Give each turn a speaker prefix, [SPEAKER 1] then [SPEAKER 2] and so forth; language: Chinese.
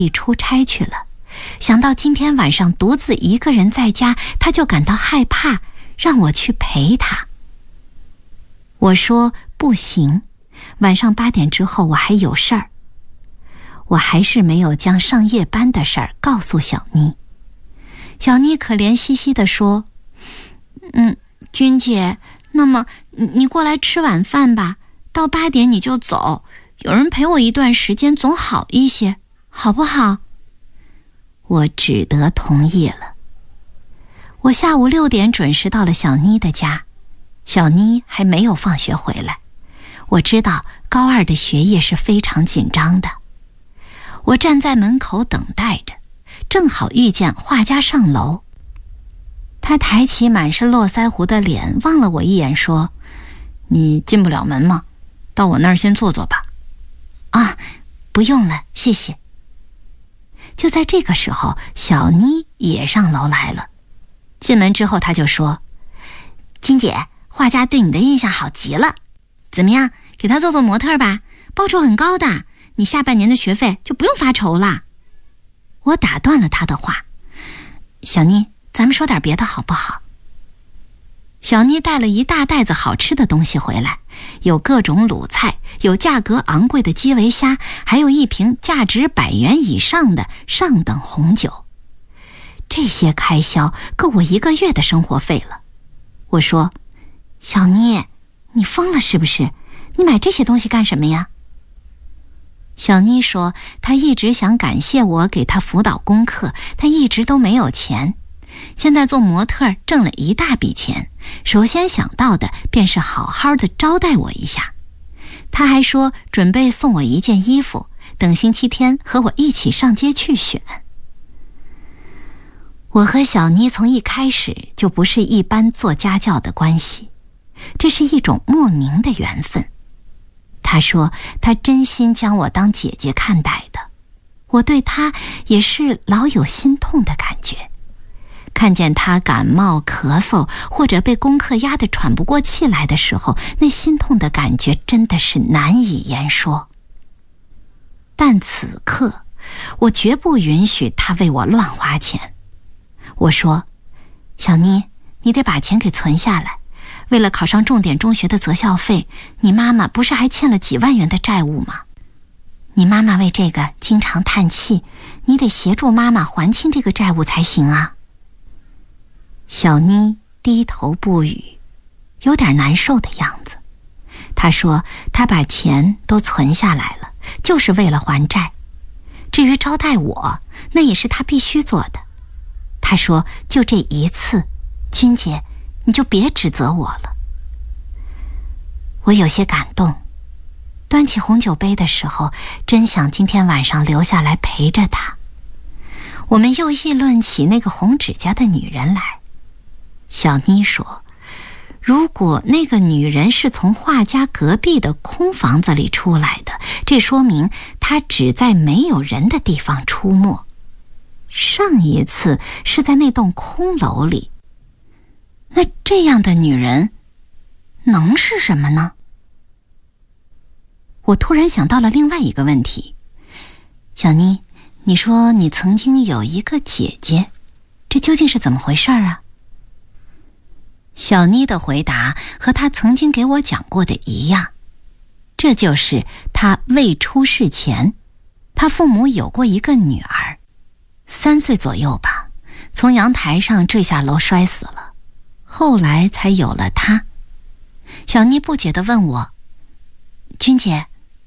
[SPEAKER 1] 出差去了，想到今天晚上独自一个人在家，他就感到害怕，让我去陪他。我说不行，晚上8点之后我还有事儿。我还是没有将上夜班的事儿告诉小妮。小妮可怜兮兮地说：君姐，那么你过来吃晚饭吧，到8点你就走，有人陪我一段时间总好一些，好不好？我只得同意了。我下午6点准时到了小妮的家，小妮还没有放学回来。我知道高2的学业是非常紧张的。我站在门口等待着，正好遇见画家上楼。他抬起满是络腮胡的脸，望了我一眼，说：你进不了门吗？到我那儿先坐坐吧。啊，不用了，谢谢。就在这个时候，小妮也上楼来了。进门之后，他就说：金姐，画家对你的印象好极了，怎么样，给他做做模特吧，报酬很高的，你下半年的学费就不用发愁了。我打断了他的话：小妮，咱们说点别的好不好？小妮带了一大袋子好吃的东西回来，有各种卤菜，有价格昂贵的基围虾，还有一瓶价值100元以上的上等红酒。这些开销够我1个月的生活费了。我说：小妮，你疯了是不是？你买这些东西干什么呀？小妮说，她一直想感谢我给她辅导功课，她一直都没有钱。现在做模特挣了一大笔钱，首先想到的便是好好的招待我一下。她还说准备送我一件衣服，等星期天和我一起上街去选。我和小妮从一开始就不是一般做家教的关系，这是一种莫名的缘分。她说她真心将我当姐姐看待的，我对她也是老有心痛的感觉。看见她感冒咳嗽或者被功课压得喘不过气来的时候，那心痛的感觉真的是难以言说。但此刻我绝不允许她为我乱花钱。我说：小妮，你得把钱给存下来，为了考上重点中学的择校费，你妈妈不是还欠了几万元的债务吗？你妈妈为这个经常叹气，你得协助妈妈还清这个债务才行啊。小妮低头不语，有点难受的样子。她说她把钱都存下来了，就是为了还债。至于招待我，那也是她必须做的。她说就这一次，君姐，你就别指责我了。我有些感动，端起红酒杯的时候，真想今天晚上留下来陪着她。我们又议论起那个红指甲的女人来。小妮说，如果那个女人是从画家隔壁的空房子里出来的，这说明她只在没有人的地方出没。上一次是在那栋空楼里。那这样的女人能是什么呢？我突然想到了另外一个问题。小妮，你说你曾经有一个姐姐，这究竟是怎么回事啊？小妮的回答和她曾经给我讲过的一样，这就是她未出世前，她父母有过一个女儿，3岁左右吧，从阳台上坠下楼摔死了，后来才有了她。小妮不解地问我：君姐，